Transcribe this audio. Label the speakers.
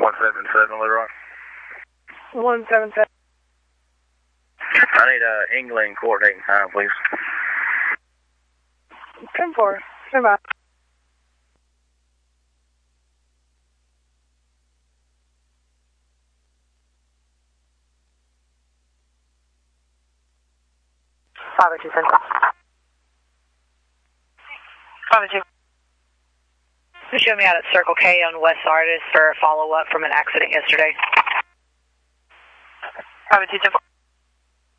Speaker 1: 177 Little Rock.
Speaker 2: 177.
Speaker 1: I need England coordinating time, please.
Speaker 2: 10-4. Stand by. Five or two cents. 5 or 2.
Speaker 3: You showed me out at Circle K on West Sardis for a follow-up from an accident yesterday.
Speaker 2: 5 or 2, 10-4.